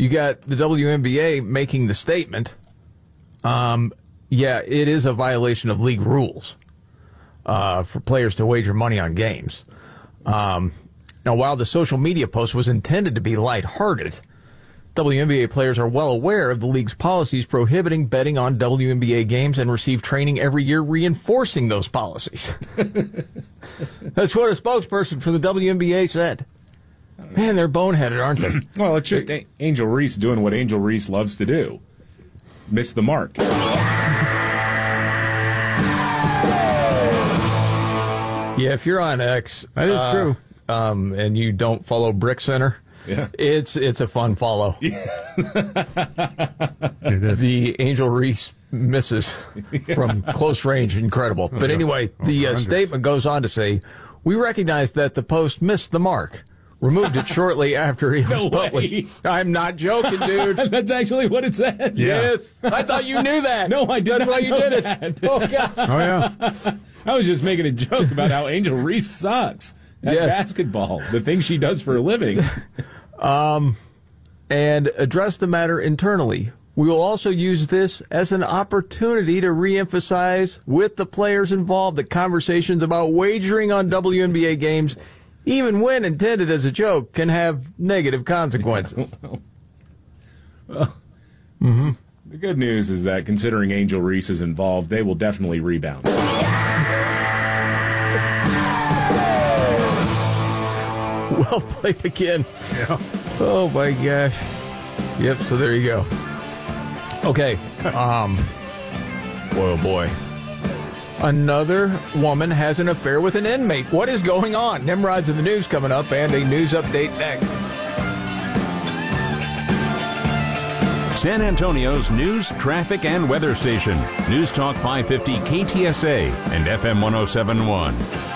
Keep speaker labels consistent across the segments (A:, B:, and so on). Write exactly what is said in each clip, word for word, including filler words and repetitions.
A: you got the W N B A making the statement, um, yeah, it is a violation of league rules uh, for players to wager money on games. Um, now, while the social media post was intended to be lighthearted, W N B A players are well aware of the league's policies prohibiting betting on W N B A games and receive training every year reinforcing those policies. That's what a spokesperson for the W N B A said. Man, they're boneheaded, aren't they?
B: Well, it's just a- Angel Reese doing what Angel Reese loves to do. Miss the mark.
A: Yeah, if you're on X,
C: that is
A: uh,
C: true,
A: um, and you don't follow Brick Center,
B: yeah.
A: it's it's a fun follow.
B: Yeah.
A: The Angel Reese misses from close range, incredible. But anyway, the uh, statement goes on to say, we recognize that the post missed the mark. Removed it shortly after it was
B: No
A: published. I'm not joking, dude.
B: That's actually what it said.
C: Yeah.
A: Yes. I thought you knew that.
B: No, I did
A: That's
B: not
A: why you
B: know
A: did
B: that.
A: it. Oh, God.
C: Oh, yeah.
B: I was just making a joke about how Angel Reese sucks at
A: Yes.
B: basketball, the thing she does for a living.
A: Um, and address the matter internally. We will also use this as an opportunity to reemphasize with the players involved that conversations about wagering on W N B A games, even when intended as a joke, can have negative consequences.
B: Well,
A: mm-hmm.
B: The good news is that considering Angel Reese is involved, they will definitely rebound.
A: Well played again.
C: Yeah.
A: Oh, my gosh. Yep, so there you go. Okay. Um, boy, oh, boy. Another woman has an affair with an inmate. What is going on? Nimrod's in the news coming up, and a news update next.
D: San Antonio's news, traffic, and weather station. News Talk five fifty K T S A and F M one oh seven point one.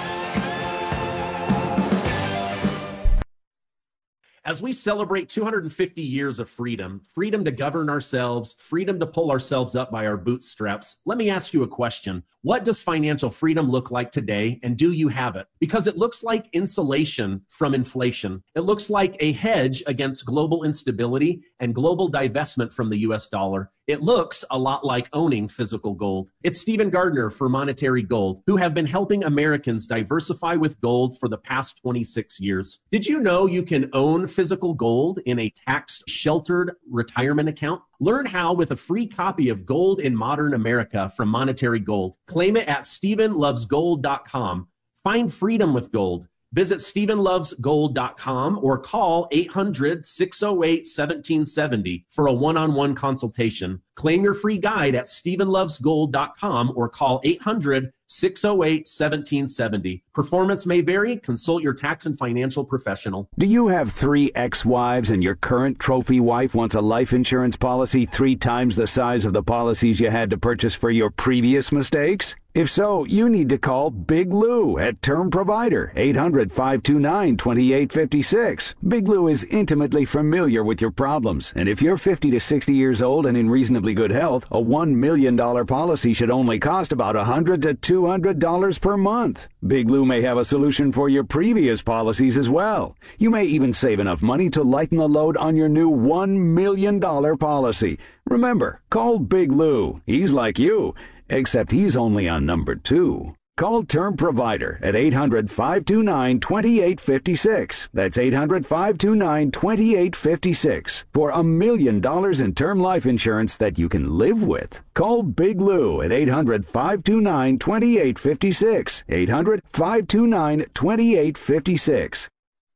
E: As we celebrate two hundred fifty years of freedom, freedom to govern ourselves, freedom to pull ourselves up by our bootstraps, let me ask you a question. What does financial freedom look like today, and do you have it? Because it looks like insulation from inflation. It looks like a hedge against global instability and global divestment from the U S dollar. It looks a lot like owning physical gold. It's Stephen Gardner for Monetary Gold, who have been helping Americans diversify with gold for the past twenty-six years. Did you know you can own physical gold in a tax-sheltered retirement account? Learn how with a free copy of Gold in Modern America from Monetary Gold. Claim it at Stephen Loves Gold dot com. Find freedom with gold. Visit Stephen Loves Gold dot com or call eight hundred, six oh eight, one seven seven oh for a one-on-one consultation. Claim your free guide at Stephen Loves Gold dot com or call eight hundred, six oh eight, one seven seven oh. Performance may vary. Consult your tax and financial professional.
F: Do you have three ex-wives and your current trophy wife wants a life insurance policy three times the size of the policies you had to purchase for your previous mistakes? If so, you need to call Big Lou at Term Provider, eight hundred, five two nine, two eight five six. Big Lou is intimately familiar with your problems, and if you're fifty to sixty years old and in reasonably good health, a one million dollars policy should only cost about one hundred to two hundred dollars per month. Big Lou may have a solution for your previous policies as well. You may even save enough money to lighten the load on your new one million dollars policy. Remember, call Big Lou. He's like you, except he's only on number two. Call Term Provider at eight hundred, five two nine, two eight five six. That's eight hundred, five two nine, two eight five six for a million dollars in term life insurance that you can live with. Call Big Lou at eight hundred, five two nine, two eight five six. eight hundred, five two nine, two eight five six.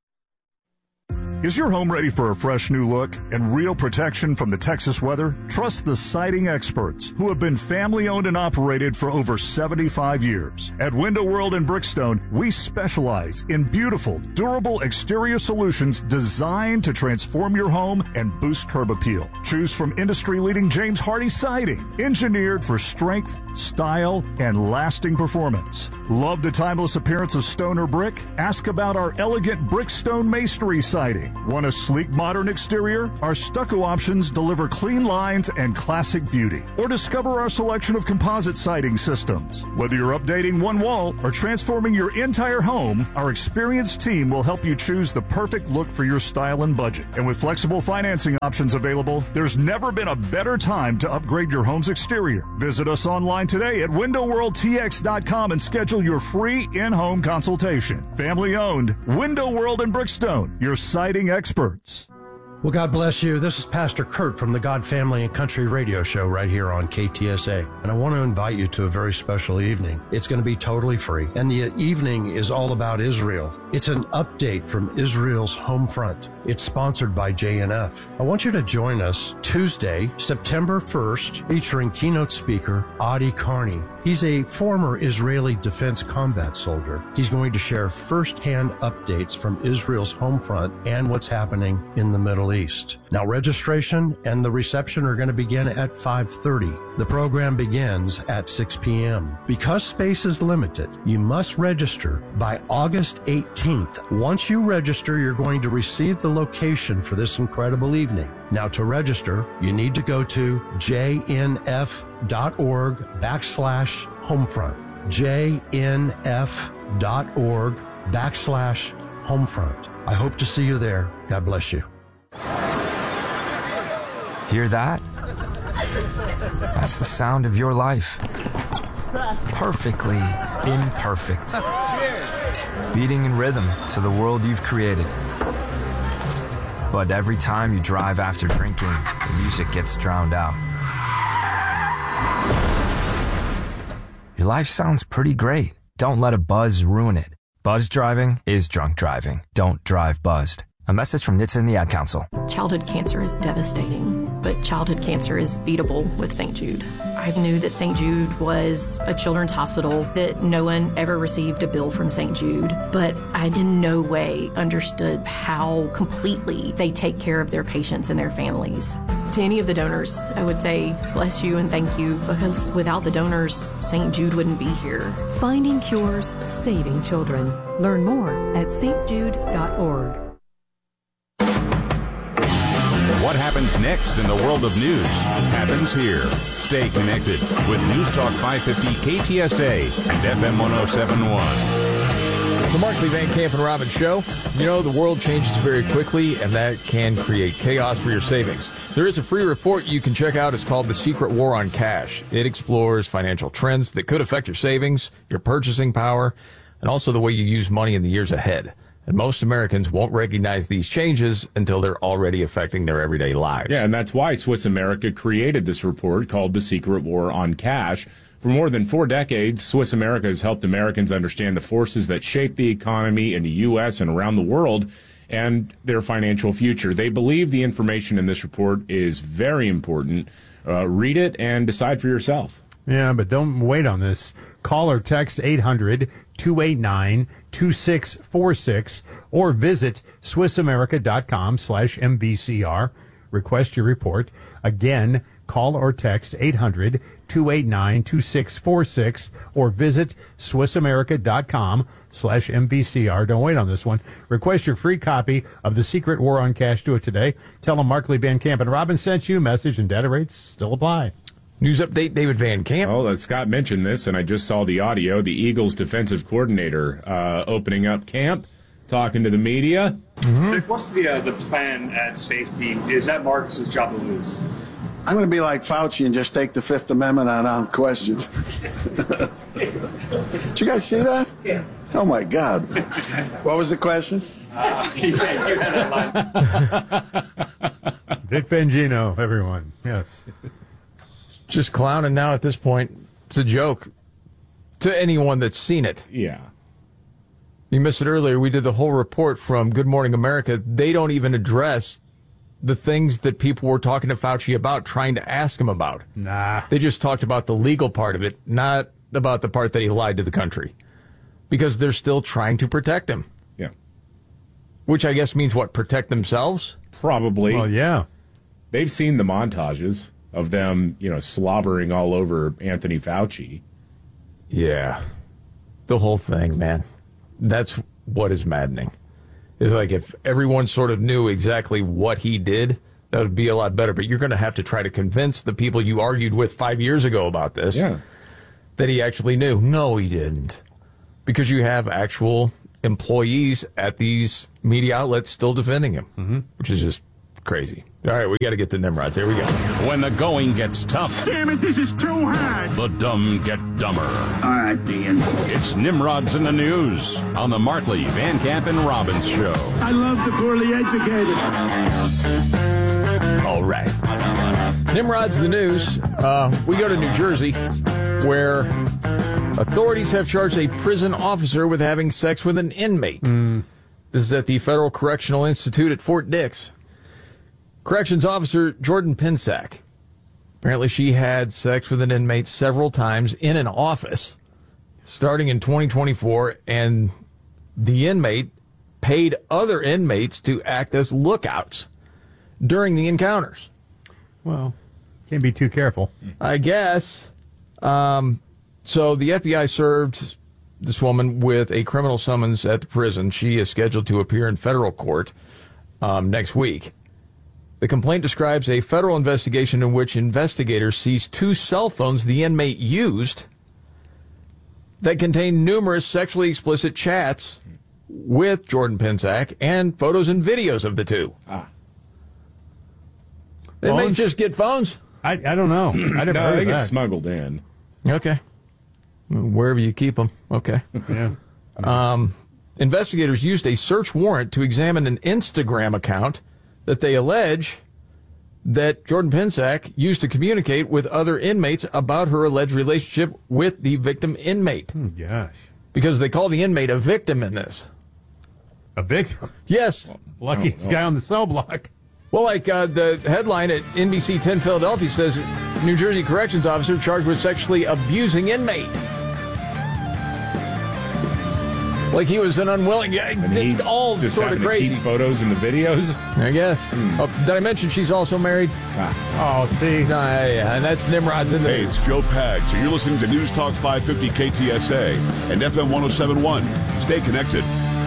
G: Is your home ready for a fresh new look and real protection from the Texas weather? Trust the siding experts who have been family-owned and operated for over seventy-five years. At Window World in Brickstone, we specialize in beautiful, durable exterior solutions designed to transform your home and boost curb appeal. Choose from industry-leading James Hardie siding, engineered for strength, style, and lasting performance. Love the timeless appearance of stone or brick? Ask about our elegant brickstone masonry siding. Want a sleek, modern exterior? Our stucco options deliver clean lines and classic beauty. Or discover our selection of composite siding systems. Whether you're updating one wall or transforming your entire home, our experienced team will help you choose the perfect look for your style and budget. And with flexible financing options available, there's never been a better time to upgrade your home's exterior. Visit us online today at window world t x dot com and schedule your free in-home consultation. Family owned, Window World in Brookstone, your siding experts.
C: Well, God bless you. This is Pastor Kurt from the God Family and Country Radio Show right here on K T S A. And I want to invite you to a very special evening. It's going to be totally free. And the evening is all about Israel. It's an update from Israel's home front. It's sponsored by J N F. I want you to join us Tuesday, September first, featuring keynote speaker Adi Carney. He's a former Israeli defense combat soldier. He's going to share firsthand updates from Israel's home front and what's happening in the Middle East. Now, registration and the reception are going to begin at five thirty. The program begins at six p.m. Because space is limited, you must register by August eighteenth. Once you register, you're going to receive the location for this incredible evening. Now, to register, you need to go to jnf.org backslash homefront. jnf.org backslash homefront. I hope to see you there. God bless you.
H: Hear that? That's the sound of your life. Perfectly imperfect. Beating in rhythm to the world you've created. But every time you drive after drinking, the music gets drowned out. Your life sounds pretty great. Don't let a buzz ruin it. Buzz driving is drunk driving. Don't drive buzzed. A message from N H T S A and the Ad Council.
I: Childhood cancer is devastating, but childhood cancer is beatable with Saint Jude. I knew that Saint Jude was a children's hospital, that no one ever received a bill from Saint Jude, but I in no way understood how completely they take care of their patients and their families. To any of the donors, I would say bless you and thank you, because without the donors, Saint Jude wouldn't be here.
J: Finding cures, saving children. Learn more at s t jude dot org.
D: What happens next in the world of news happens here. Stay connected with News Talk five fifty K T S A and F M one oh seven point one.
A: The Markley, Van Camp, and Robbins Show. You know, the world changes very quickly, and that can create chaos for your savings. There is a free report you can check out. It's called The Secret War on Cash. It explores financial trends that could affect your savings, your purchasing power, and also the way you use money in the years ahead. And most Americans won't recognize these changes until they're already affecting their everyday lives.
B: Yeah, and that's why Swiss America created this report called The Secret War on Cash. For more than four decades, Swiss America has helped Americans understand the forces that shape the economy in the U S and around the world and their financial future. They believe the information in this report is very important. Uh, read it and decide for yourself.
K: Yeah, but don't wait on this. Call or text eight hundred, two eight nine, two six four six or visit swissamerica.com slash MVCR. Request your report. Again, call or text eight hundred, two eight nine, two six four six or visit swissamerica.com slash MVCR. Don't wait on this one. Request your free copy of The Secret War on Cash. Do it today. Tell them Markley, Van Camp, and Robbins sent you. Message and data rates still apply.
A: News update, David Van Camp.
B: Oh, Scott mentioned this, and I just saw the audio. The Eagles defensive coordinator uh, opening up camp, talking to the media.
L: Mm-hmm. What's the uh, the plan at safety? Is that Marcus's job to lose?
M: I'm going to be like Fauci and just take the Fifth Amendment on on questions. Did you guys see that?
L: Yeah.
M: Oh, my God. What was the question?
L: Uh, yeah, you had that line.
K: Vic Fangino, everyone. Yes.
A: Just clowning now at this point. It's a joke to anyone that's seen it.
B: Yeah.
A: You missed it earlier. We did the whole report from Good Morning America. They don't even address the things that people were talking to Fauci about, trying to ask him about.
K: Nah.
A: They just talked about the legal part of it, not about the part that he lied to the country. Because they're still trying to protect him.
B: Yeah.
A: Which I guess means what? Protect themselves?
B: Probably.
K: Well, yeah.
B: They've seen the montages. of them, you know, slobbering all over Anthony Fauci.
A: Yeah. The whole thing, man. That's what is maddening. It's like if everyone sort of knew exactly what he did, that would be a lot better. But you're going to have to try to convince the people you argued with five years ago about this
B: yeah.
A: that he actually knew. No, he didn't. Because you have actual employees at these media outlets still defending him, mm-hmm. which is just crazy. All right, we got to get to Nimrods. Here we go.
D: When the going gets tough.
N: Damn it, this is too hard.
D: The dumb get dumber.
N: All right, Dan.
D: It's Nimrods in the News on the Martley, Van Camp, and Robbins Show.
N: I love the poorly educated.
A: All right. Nimrods in the News. Uh, we go to New Jersey, where authorities have charged a prison officer with having sex with an inmate.
K: Mm.
A: This is at the Federal Correctional Institute at Fort Dix. Corrections officer Jordan Pinsack. Apparently she had sex with an inmate several times in an office starting in twenty twenty-four, and the inmate paid other inmates to act as lookouts during the encounters.
K: Well, can't be too careful.
A: I guess. Um, so the F B I served this woman with a criminal summons at the prison. She is scheduled to appear in federal court um, next week. The complaint describes a federal investigation in which investigators seized two cell phones the inmate used that contained numerous sexually explicit chats with Jordan Pinsack and photos and videos of the two.
B: Ah.
A: They may just get phones.
K: I, I don't know. I never
B: no,
K: heard
B: they
K: of
B: get
K: that.
B: smuggled in.
A: Okay. Wherever you keep them. Okay.
K: Yeah.
A: Um, investigators used a search warrant to examine an Instagram account that they allege that Jordan Pinsack used to communicate with other inmates about her alleged relationship with the victim inmate.
K: Oh, gosh.
A: Because they call the inmate a victim in this.
K: A victim?
A: Yes.
K: Well, luckiest oh, guy on the cell block.
A: Well, like uh, the headline at N B C ten Philadelphia says, New Jersey corrections officer charged with sexually abusing inmate. Like he was an unwilling. Yeah, it's all
B: just
A: sort of crazy.
B: To keep photos and the videos.
A: I guess. Hmm. Oh, did I mention she's also married?
B: Ah.
K: Oh, see.
A: No, yeah, and that's Nimrod's in the.
O: Hey, it's Joe Pags, and you're listening to News Talk five fifty K T S A and F M one oh seven point one. Stay connected.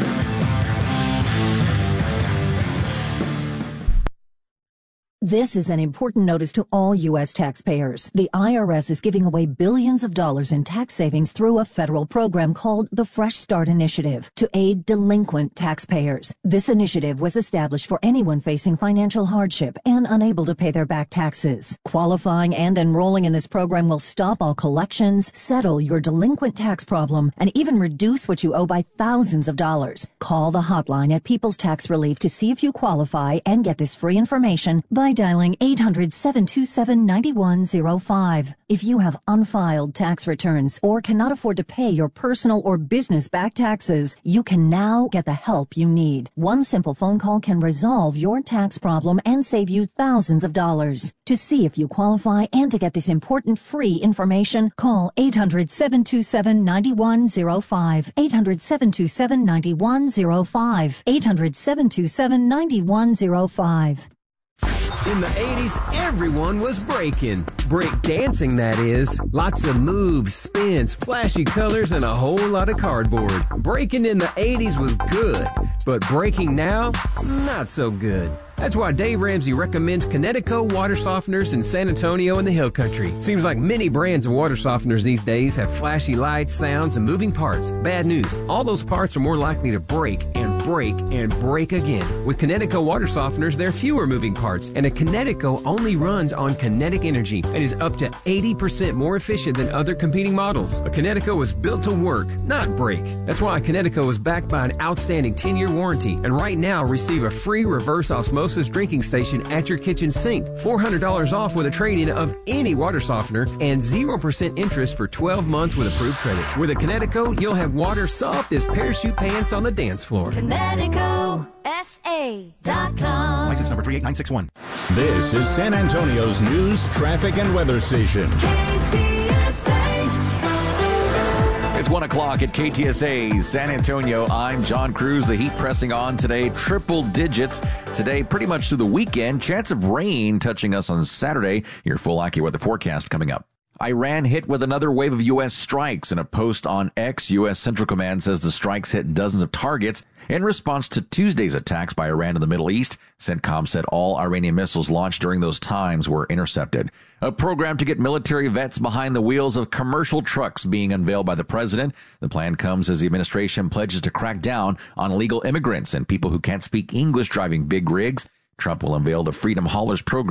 P: This is an important notice to all U S taxpayers. The I R S is giving away billions of dollars in tax savings through a federal program called the Fresh Start Initiative to aid delinquent taxpayers. This initiative was established for anyone facing financial hardship and unable to pay their back taxes. Qualifying and enrolling in this program will stop all collections, settle your delinquent tax problem, and even reduce what you owe by thousands of dollars. Call the hotline at People's Tax Relief to see if you qualify and get this free information by dialing eight hundred, seven two seven, nine one zero five. If you have unfiled tax returns or cannot afford to pay your personal or business back taxes, you can now get the help you need. One simple phone call can resolve your tax problem and save you thousands of dollars. To see if you qualify and to get this important free information, call eight hundred, seven two seven, nine one zero five. eight hundred, seven two seven, nine one zero five. eight hundred, seven two seven, nine one zero five.
Q: In the eighties, everyone was breaking. Break dancing, that is. Lots of moves, spins, flashy colors, and a whole lot of cardboard. Breaking in the eighties was good, but breaking now, not so good. That's why Dave Ramsey recommends Kinetico water softeners in San Antonio and the Hill Country. Seems like many brands of water softeners these days have flashy lights, sounds, and moving parts. Bad news. All those parts are more likely to break and break and break again. With Kinetico water softeners, there are fewer moving parts, and a Kinetico only runs on kinetic energy and is up to eighty percent more efficient than other competing models. A Kinetico is built to work, not break. That's why Kinetico is backed by an outstanding ten-year warranty, and right now receive a free reverse osmosis drinking station at your kitchen sink. four hundred dollars off with a trade-in of any water softener and zero percent interest for twelve months with approved credit. With a Kinetico, you'll have water soft as parachute pants on the dance floor.
R: Kinetico S A dot com.
S: License number three eight nine six one.
D: This is San Antonio's news, traffic, and weather station.
R: K T S A.
S: It's one o'clock at K T S A San Antonio. I'm John Cruz. The heat pressing on today, triple digits. Today, pretty much through the weekend. Chance of rain touching us on Saturday. Your full AccuWeather forecast coming up. Iran hit with another wave of U S strikes. In a post on X, U S Central Command says the strikes hit dozens of targets in response to Tuesday's attacks by Iran in the Middle East. CENTCOM said all Iranian missiles launched during those times were intercepted. A program to get military vets behind the wheels of commercial trucks being unveiled by the president. The plan comes as the administration pledges to crack down on illegal immigrants and people who can't speak English driving big rigs. Trump will unveil the Freedom Haulers program